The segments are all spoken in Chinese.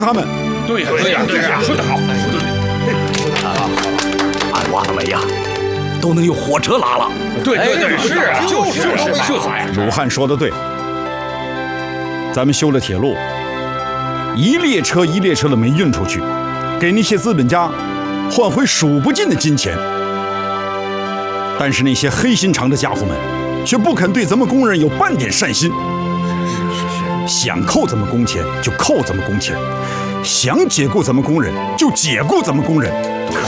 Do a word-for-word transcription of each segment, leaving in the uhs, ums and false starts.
他们。 对呀，对呀，对呀，说得好，说得对。俺挖的煤呀，都能用火车拉了。 对对对，是啊，就是就是呀。 鲁汉说的对，咱们修了铁路，一列车一列车的煤运出去，给那些资本家换回数不尽的金钱。但是那些黑心肠的家伙们，却不肯对咱们工人有半点善心。想扣咱们工钱就扣咱们工钱，想解雇咱们工人就解雇咱们工人。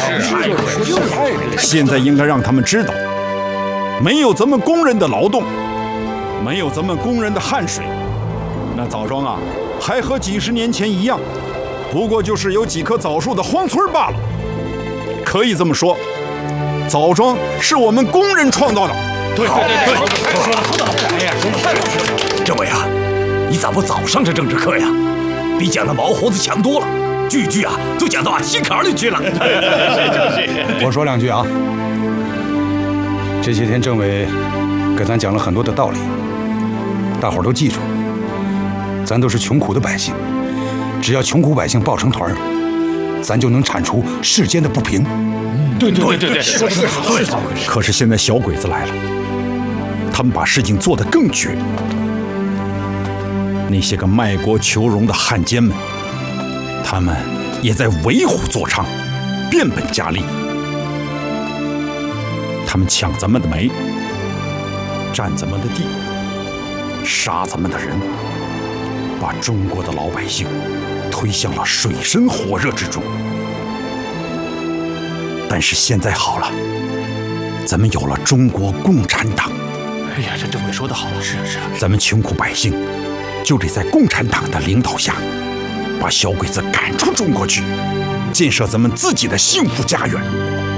现在应该让他们知道，没有咱们工人的劳动，没有咱们工人的汗水，那枣庄啊，还和几十年前一样，不过就是有几棵枣树的荒村罢了。可以这么说，枣庄是我们工人创造的。 对对对对，说得说得好，哎呀，说得太好了。 政委啊，你咋不早上这政治课呀？比讲的毛猴子强多了，句句啊都讲到俺心坎里去了。 我说两句啊，这些天政委给咱讲了很多的道理，大伙儿都记住，咱都是穷苦的百姓，只要穷苦百姓抱成团，咱就能铲除世间的不平。 对对对对对，说得好。对。 可是现在小鬼子来了，他们把事情做得更绝。那些个卖国求荣的汉奸们，他们也在为虎作伥，变本加厉。他们抢咱们的煤，占咱们的地，杀咱们的人，把中国的老百姓推向了水深火热之中。但是现在好了，咱们有了中国共产党。 哎呀，这政委说得好，是啊是啊， 咱们穷苦百姓就得在共产党的领导下，把小鬼子赶出中国去，建设咱们自己的幸福家园。